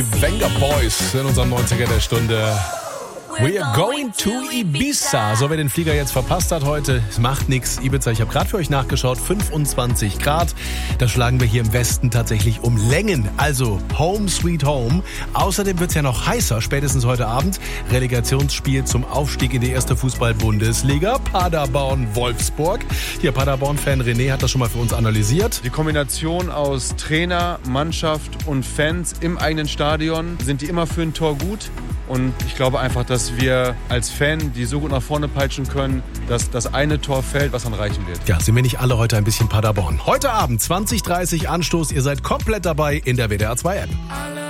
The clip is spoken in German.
Venga Boys in unserem 90er der Stunde. We're going to Ibiza. So, wer den Flieger jetzt verpasst hat heute, es macht nichts. Ibiza, ich habe gerade für euch nachgeschaut, 25 Grad. Da schlagen wir hier im Westen tatsächlich um Längen. Also Home Sweet Home. Außerdem wird es ja noch heißer, spätestens heute Abend. Relegationsspiel zum Aufstieg in die erste Fußball-Bundesliga. Paderborn-Wolfsburg. Hier, Paderborn-Fan René hat das schon mal für uns analysiert. Die Kombination aus Trainer, Mannschaft und Fans im eigenen Stadion, sind die immer für ein Tor gut. Und ich glaube einfach, dass wir als Fan die so gut nach vorne peitschen können, dass das eine Tor fällt, was dann reichen wird. Ja, sind wir nicht alle heute ein bisschen Paderborn? Heute Abend 20:30 Anstoß. Ihr seid komplett dabei in der WDR 2 App.